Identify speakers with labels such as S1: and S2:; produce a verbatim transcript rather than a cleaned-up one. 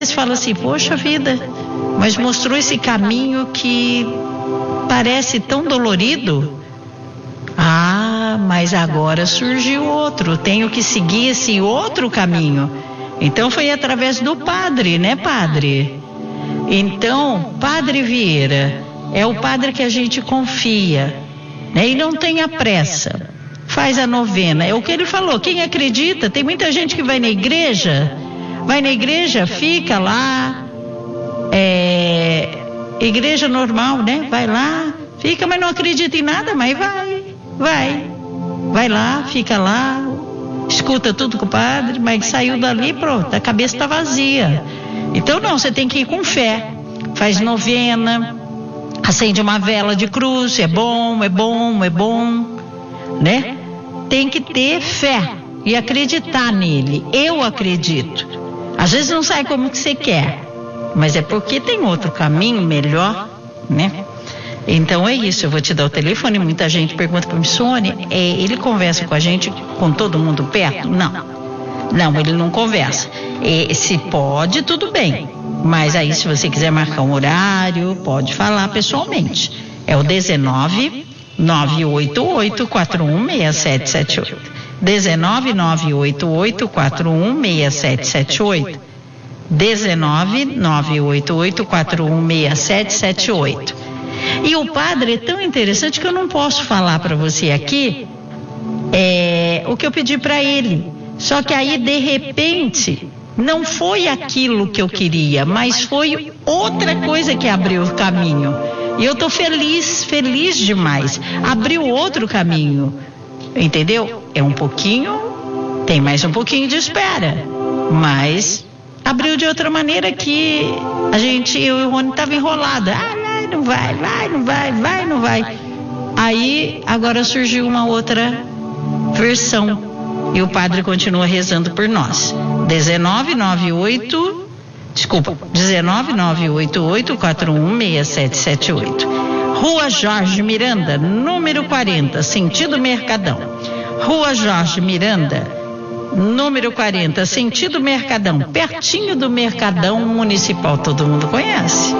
S1: Você fala assim, poxa vida, mas mostrou esse caminho que parece tão dolorido. Ah, mas agora surgiu outro, tenho que seguir esse outro caminho. Então foi através do padre, né, padre? Então, Padre Vieira é o padre que a gente confia, né? E não tenha pressa, faz a novena, é o que ele falou, quem acredita, tem muita gente que vai na igreja, vai na igreja, fica lá, é, igreja normal, né? Vai lá, fica, mas não acredita em nada, mas vai, vai, vai lá, fica lá, escuta tudo com o padre, mas saiu dali, pronto, a cabeça está vazia. Então não, você tem que ir com fé, faz novena, acende uma vela de cruz, é bom, é bom, é bom, né? Tem que ter fé e acreditar nele, eu acredito. Às vezes não sai como que você quer, mas é porque tem outro caminho melhor, né? Então é isso, eu vou te dar o telefone, muita gente pergunta para mim, Sônia, é, ele conversa com a gente com todo mundo perto? Não. Não, ele não conversa. E, se pode, tudo bem. Mas aí, se você quiser marcar um horário, pode falar pessoalmente. É o dezenove, nove oito oito, quatro um seis sete sete oito. dezenove, nove oito oito, quatro um seis sete sete oito. dezenove, nove oito oito, quatro um seis sete sete oito. E o padre é tão interessante que eu não posso falar para você aqui é, o que eu pedi para ele. Só que aí, de repente, não foi aquilo que eu queria, mas foi outra coisa que abriu o caminho. E eu tô feliz, feliz demais. Abriu outro caminho, entendeu? É um pouquinho, tem mais um pouquinho de espera, mas abriu de outra maneira que a gente, eu e o Rony tava enrolada. Ah, vai, não vai, vai, não vai, vai, não vai. Aí, agora surgiu uma outra versão. E o padre continua rezando por nós. dezenove, nove oito, desculpa, dezenove, nove oito oito, quatro um seis sete sete oito. Rua Jorge Miranda, número quarenta, sentido Mercadão. Rua Jorge Miranda, número quarenta, sentido Mercadão, pertinho do Mercadão Municipal, todo mundo conhece.